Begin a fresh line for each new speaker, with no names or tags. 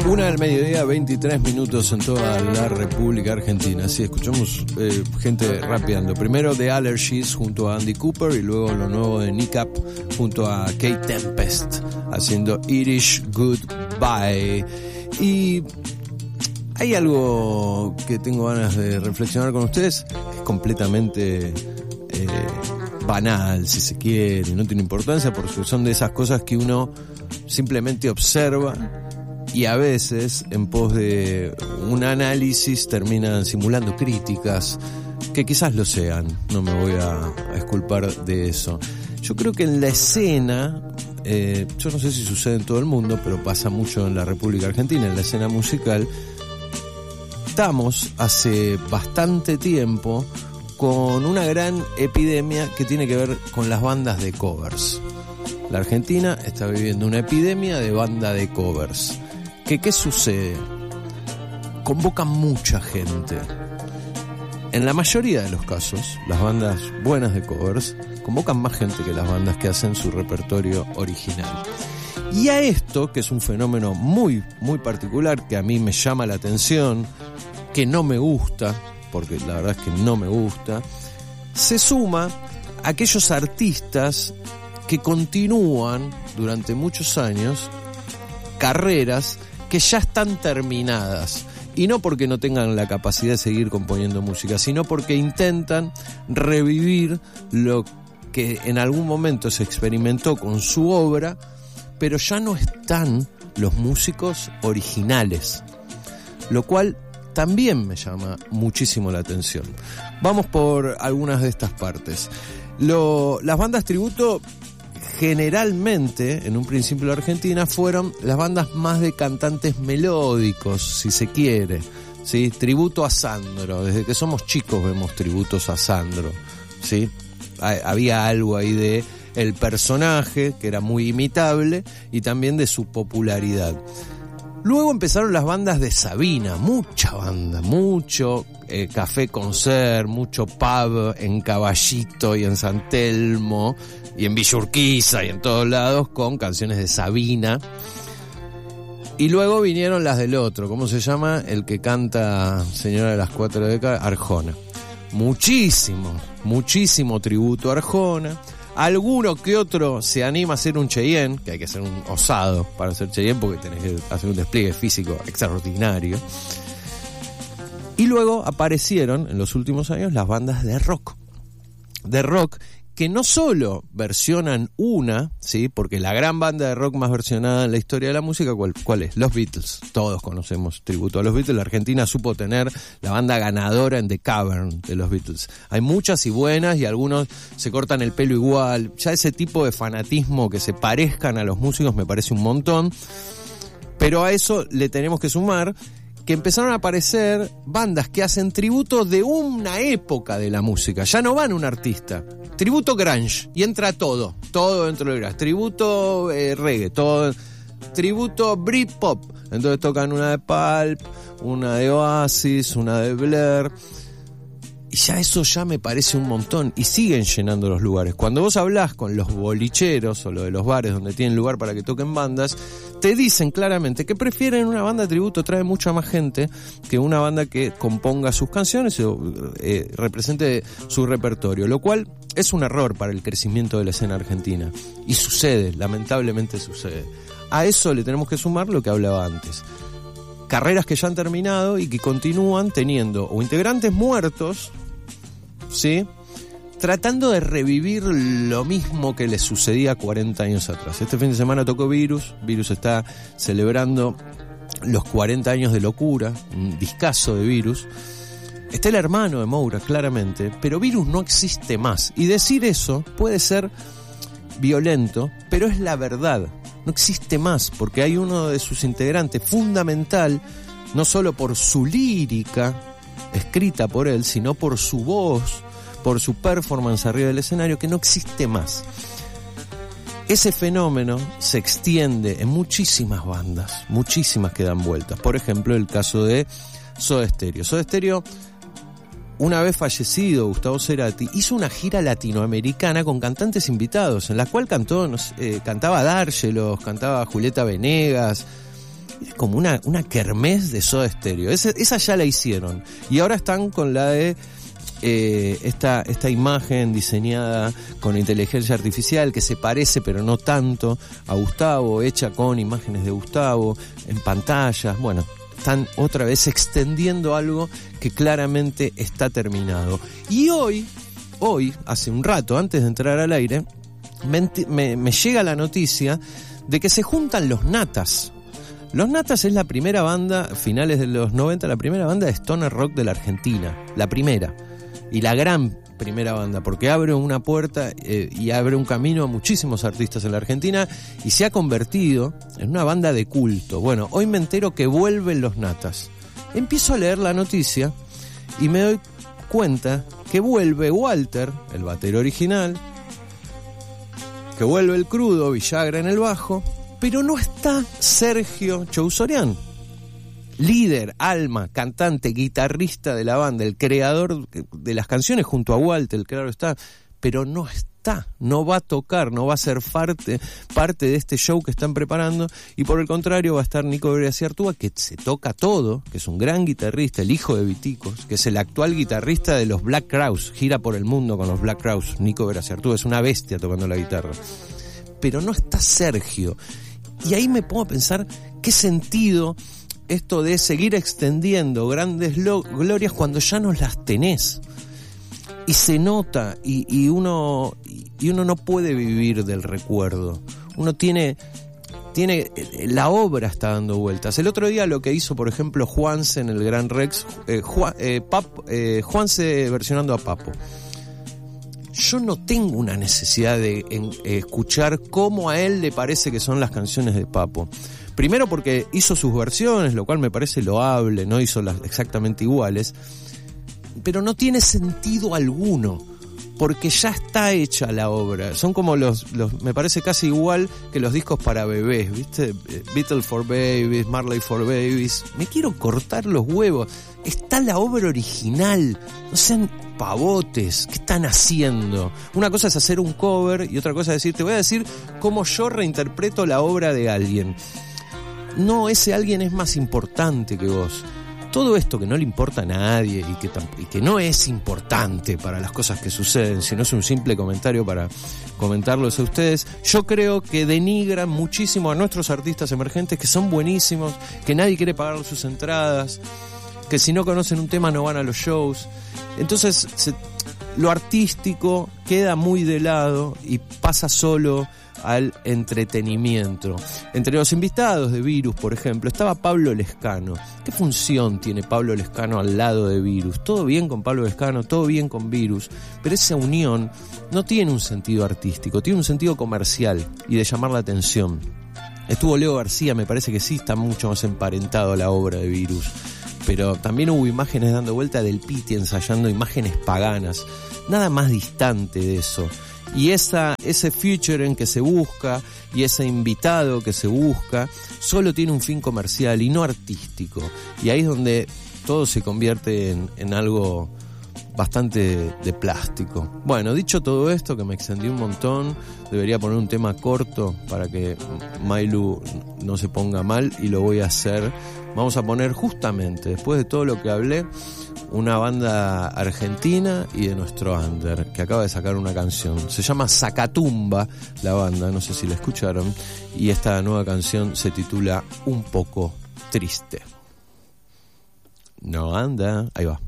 1:00 PM, 23 minutos en toda la República Argentina. Sí, escuchamos gente rapeando. Primero The Allergies junto a Andy Cooper y luego lo nuevo de Nick Up junto a Kate Tempest haciendo Irish Goodbye. Y hay algo que tengo ganas de reflexionar con ustedes. Es completamente banal, si se quiere, no tiene importancia porque son de esas cosas que uno simplemente observa y a veces en pos de un análisis terminan simulando críticas que quizás lo sean. No me voy a exculpar de eso. Yo creo que en la escena, yo no sé si sucede en todo el mundo, pero pasa mucho en la República Argentina, en la escena musical, estamos hace bastante tiempo con una gran epidemia que tiene que ver con las bandas de covers. La Argentina está viviendo una epidemia de banda de covers. ¿Qué sucede? Convocan mucha gente. En la mayoría de los casos, las bandas buenas de covers convocan más gente que las bandas que hacen su repertorio original. Y a esto, que es un fenómeno muy, muy particular, que a mí me llama la atención, que no me gusta, porque la verdad es que no me gusta, se suma aquellos artistas que continúan durante muchos años carreras que ya están terminadas, y no porque no tengan la capacidad de seguir componiendo música, sino porque intentan revivir lo que en algún momento se experimentó con su obra, pero ya no están los músicos originales, lo cual también me llama muchísimo la atención. Vamos por algunas de estas partes. Las bandas tributo generalmente, en un principio de Argentina, fueron las bandas más de cantantes melódicos, si se quiere, ¿sí? Tributo a Sandro, desde que somos chicos vemos tributos a Sandro, ¿sí? Había algo ahí de el personaje, que era muy imitable, y también de su popularidad. Luego empezaron las bandas de Sabina, mucha banda, mucho café concert, mucho pub en Caballito y en San Telmo y en Villa Urquiza y en todos lados con canciones de Sabina. Y luego vinieron las del otro, ¿cómo se llama? El que canta Señora de las 4 décadas, Arjona. Muchísimo tributo a Arjona. Alguno que otro se anima a hacer un Cheyenne, que hay que ser un osado para hacer Cheyenne porque tenés que hacer un despliegue físico extraordinario. Y luego aparecieron en los últimos años las bandas de rock que no solo versionan una, ¿sí? Porque la gran banda de rock más versionada en la historia de la música, ¿cuál es? Los Beatles. Todos conocemos tributo a los Beatles. La Argentina supo tener la banda ganadora en The Cavern de los Beatles. Hay muchas y buenas, y algunos se cortan el pelo igual. Ya ese tipo de fanatismo que se parezcan a los músicos me parece un montón. Pero a eso le tenemos que sumar que empezaron a aparecer bandas que hacen tributo de una época de la música. Ya no van un artista. Tributo grunge, y entra todo dentro del grunge. Tributo reggae, todo. Tributo Britpop. Entonces tocan una de Pulp, una de Oasis, una de Blair. Y ya eso ya me parece un montón. Y siguen llenando los lugares. Cuando vos hablás con los bolicheros o lo de los bares donde tienen lugar para que toquen bandas, te dicen claramente que prefieren una banda de tributo, trae mucha más gente que una banda que componga sus canciones o represente su repertorio, lo cual es un error para el crecimiento de la escena argentina. Y sucede, lamentablemente sucede. A eso le tenemos que sumar lo que hablaba antes. Carreras que ya han terminado y que continúan teniendo o integrantes muertos, ¿sí? Tratando de revivir lo mismo que les sucedía 40 años atrás. Este fin de semana tocó Virus. Virus está celebrando los 40 años de Locura, un discazo de Virus. Está el hermano de Moura, claramente, pero Virus no existe más. Y decir eso puede ser violento, pero es la verdad. No existe más, porque hay uno de sus integrantes fundamental, no solo por su lírica, escrita por él, sino por su voz, por su performance arriba del escenario, que no existe más. Ese fenómeno se extiende en muchísimas bandas, muchísimas que dan vueltas. Por ejemplo, el caso de Soda Stereo. Soda Stereo, una vez fallecido Gustavo Cerati, hizo una gira latinoamericana con cantantes invitados, en la cual cantaba D'Argelos, cantaba Julieta Venegas, Era como una kermés de Soda Stereo. Esa ya la hicieron. Y ahora están con la de esta imagen diseñada con inteligencia artificial que se parece pero no tanto a Gustavo, hecha con imágenes de Gustavo en pantallas. Bueno, están otra vez extendiendo algo que claramente está terminado. Y hoy, hace un rato, antes de entrar al aire, me llega la noticia de que se juntan los Natas. Los Natas es la primera banda, finales de los 90, la primera banda de stoner rock de la Argentina. La primera. Y la gran primera banda, porque abre una puerta y abre un camino a muchísimos artistas en la Argentina y se ha convertido en una banda de culto. Bueno, hoy me entero que vuelven los Natas. Empiezo a leer la noticia y me doy cuenta que vuelve Walter, el batero original, que vuelve el Crudo, Villagra en el bajo, pero no está Sergio Chousorian, líder, alma, cantante, guitarrista de la banda, el creador de las canciones junto a Walter, claro está, pero no está, no va a tocar, no va a ser parte de este show que están preparando, y por el contrario va a estar Nico Verasciartúa, que se toca todo, que es un gran guitarrista, el hijo de Viticos, que es el actual guitarrista de los Black Crowes, gira por el mundo con los Black Crowes. Nico Verasciartúa es una bestia tocando la guitarra, pero no está Sergio, y ahí me pongo a pensar qué sentido esto de seguir extendiendo grandes glorias cuando ya no las tenés. Y se nota, y uno no puede vivir del recuerdo. Uno tiene la obra está dando vueltas. El otro día lo que hizo, por ejemplo, Juanse en el Gran Rex, Juanse versionando a Papo. Yo no tengo una necesidad de escuchar cómo a él le parece que son las canciones de Papo. Primero porque hizo sus versiones, lo cual me parece loable, no hizo las exactamente iguales, pero no tiene sentido alguno, porque ya está hecha la obra. Son como me parece casi igual que los discos para bebés, ¿viste? Beatles for Babies, Marley for Babies. Me quiero cortar los huevos. Está la obra original. No sean pavotes. ¿Qué están haciendo? Una cosa es hacer un cover y otra cosa es decir, te voy a decir cómo yo reinterpreto la obra de alguien. No, ese alguien es más importante que vos. Todo esto que no le importa a nadie y que no es importante para las cosas que suceden, sino es un simple comentario para comentarlos a ustedes, yo creo que denigran muchísimo a nuestros artistas emergentes, que son buenísimos, que nadie quiere pagar sus entradas, que si no conocen un tema no van a los shows. Entonces lo artístico queda muy de lado y pasa solo al entretenimiento. Entre los invitados de Virus, por ejemplo, estaba Pablo Lescano. ¿Qué función tiene Pablo Lescano al lado de Virus? Todo bien con Pablo Lescano, todo bien con Virus, pero esa unión no tiene un sentido artístico, tiene un sentido comercial y de llamar la atención. Estuvo Leo García, me parece que sí está mucho más emparentado a la obra de Virus, pero también hubo imágenes dando vuelta del Piti ensayando imágenes paganas, nada más distante de eso. Y ese featuring que se busca y ese invitado que se busca solo tiene un fin comercial y no artístico. Y ahí es donde todo se convierte en algo bastante de plástico. Bueno, dicho todo esto, que me extendí un montón, debería poner un tema corto para que Mailu no se ponga mal, y lo voy a hacer. Vamos a poner justamente, después de todo lo que hablé, una banda argentina y de nuestro under, que acaba de sacar una canción. Se llama Zacatumba, la banda, no sé si la escucharon, y esta nueva canción se titula Un poco triste. No anda, ahí va.